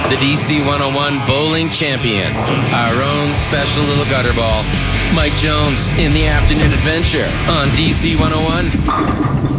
the DC 101 bowling champion, our own special little gutter ball, Mike Jones in the afternoon adventure on DC 101.